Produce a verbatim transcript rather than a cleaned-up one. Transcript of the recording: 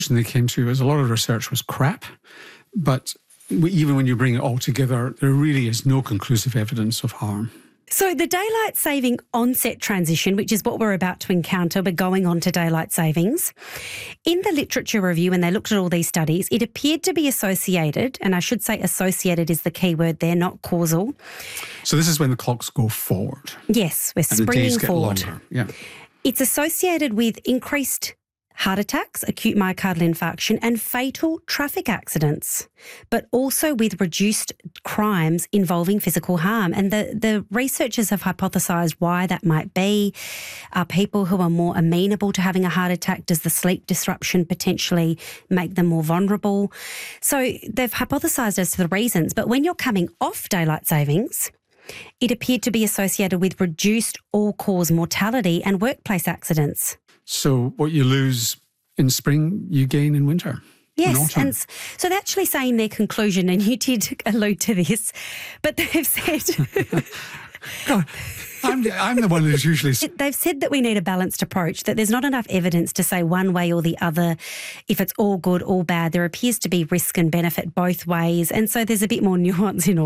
they came to was a lot of research was crap, but even when you bring it all together, there really is no conclusive evidence of harm. So the daylight saving onset transition, which is what we're about to encounter, we're going on to daylight savings. In the literature review, when they looked at all these studies, it appeared to be associated, and I should say associated is the key word there, not causal. So this is when the clocks go forward. Yes, we're and springing the days get forward. Longer. Yeah. It's associated with increased heart attacks, acute myocardial infarction, and fatal traffic accidents, but also with reduced crimes involving physical harm. And the, the researchers have hypothesised why that might be. Are people who are more amenable to having a heart attack? Does the sleep disruption potentially make them more vulnerable? So they've hypothesised as to the reasons. But when you're coming off daylight savings, it appeared to be associated with reduced all-cause mortality and workplace accidents. So what you lose in spring, you gain in winter. Yes, and so they're actually saying their conclusion, and you did allude to this, but they've said... God, I'm, the, I'm the one who's usually... They've said that we need a balanced approach, that there's not enough evidence to say one way or the other if it's all good, all bad. There appears to be risk and benefit both ways, and so there's a bit more nuance in all